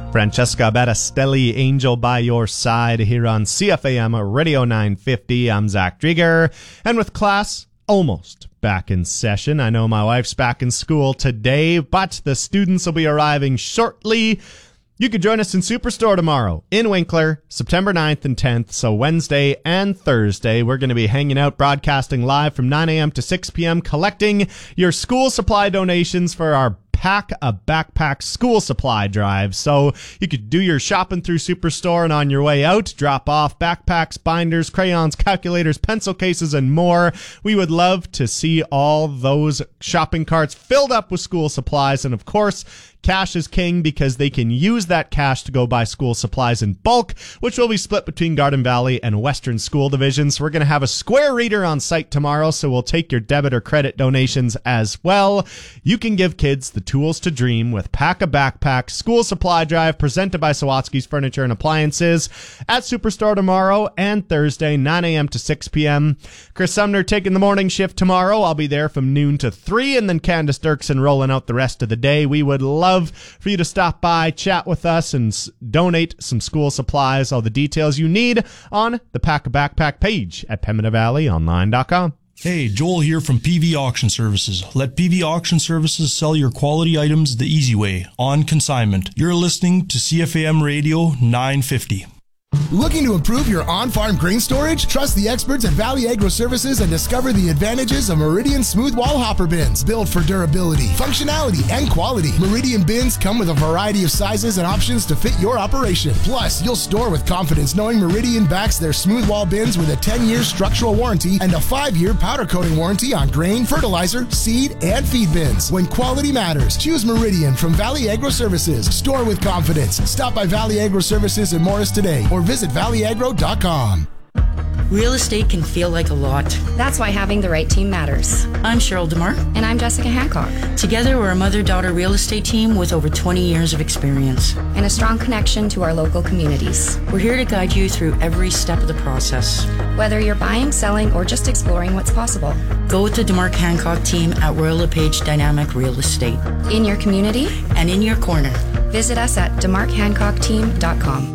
Francesca Battistelli, Angel by Your Side, here on CFAM Radio 950. I'm Zach Drieger, and with class almost back in session. I know my wife's back in school today, but the students will be arriving shortly. You could join us in Superstore tomorrow in Winkler, September 9th and 10th, so Wednesday and Thursday. We're going to be hanging out, broadcasting live from 9 a.m. to 6 p.m., collecting your school supply donations for our Pack a Backpack school supply drive. So you could do your shopping through Superstore, and on your way out, drop off backpacks, binders, crayons, calculators, pencil cases, and more. We would love to see all those shopping carts filled up with school supplies. And of course, cash is king, because they can use that cash to go buy school supplies in bulk, which will be split between Garden Valley and Western School Divisions. So we're going to have a square reader on site tomorrow, so we'll take your debit or credit donations as well. You can give kids the tools to dream with Pack a Backpack school supply drive, presented by Sawatsky's Furniture and Appliances at Superstore tomorrow and Thursday, 9 a.m. to 6 p.m. Chris Sumner taking the morning shift tomorrow. I'll be there from noon to 3, and then Candace Dirksen rolling out the rest of the day. We would love for you to stop by, chat with us, and donate some school supplies. All the details you need on the Pack a Backpack page at PembinaValleyOnline.com. Hey, Joel here from PV Auction Services. Let PV Auction Services sell your quality items the easy way, on consignment. You're listening to CFAM Radio 950. Looking to improve your on-farm grain storage? Trust the experts at Valley Agro Services and discover the advantages of Meridian Smooth Wall Hopper Bins. Built for durability, functionality, and quality. Meridian bins come with a variety of sizes and options to fit your operation. Plus, you'll store with confidence knowing Meridian backs their smooth wall bins with a 10-year structural warranty and a 5-year powder coating warranty on grain, fertilizer, seed, and feed bins. When quality matters, choose Meridian from Valley Agro Services. Store with confidence. Stop by Valley Agro Services in Morris today, or visit valleyagro.com. Real estate can feel like a lot. That's why having the right team matters. I'm Cheryl DeMar. And I'm Jessica Hancock. Together, we're a mother-daughter real estate team with over 20 years of experience. And a strong connection to our local communities. We're here to guide you through every step of the process. Whether you're buying, selling, or just exploring what's possible. Go with the DeMar Hancock team at Royal LePage Dynamic Real Estate. In your community. And in your corner. Visit us at demarkhancockteam.com.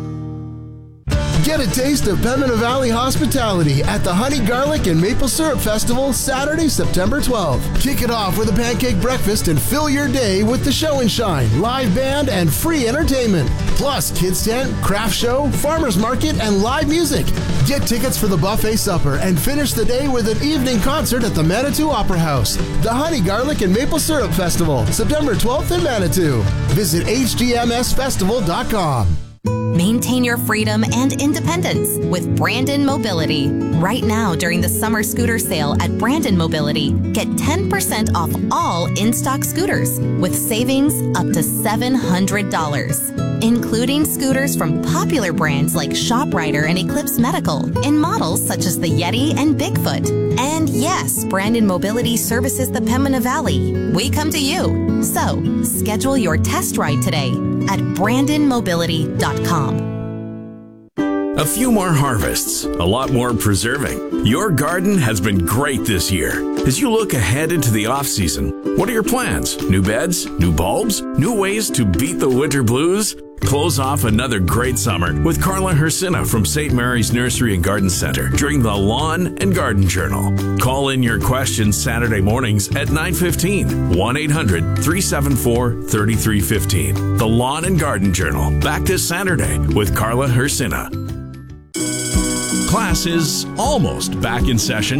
Get a taste of Pembina Valley hospitality at the Honey Garlic and Maple Syrup Festival, Saturday, September 12th. Kick it off with a pancake breakfast and fill your day with the Show and Shine, live band, and free entertainment. Plus, kids tent, craft show, farmers market, and live music. Get tickets for the buffet supper and finish the day with an evening concert at the Manitou Opera House. The Honey Garlic and Maple Syrup Festival, September 12th in Manitou. Visit hgmsfestival.com. Maintain your freedom and independence with Brandon Mobility. Right now, during the summer scooter sale at Brandon Mobility, get 10% off all in-stock scooters with savings up to $700, including scooters from popular brands like ShopRider and Eclipse Medical in models such as the Yeti and Bigfoot. And yes, Brandon Mobility services the Pembina Valley. We come to you. So, schedule your test ride today at brandonmobility.com. A few more harvests, a lot more preserving. Your garden has been great this year. As you look ahead into the off-season, what are your plans? New beds? New bulbs? New ways to beat the winter blues? Close off another great summer with Carla Hersina from St. Mary's Nursery and Garden Center during the Lawn and Garden Journal. Call in your questions Saturday mornings at 9:15, 1-800-374-3315. The Lawn and Garden Journal, back this Saturday with Carla Hersina. Class is almost back in session.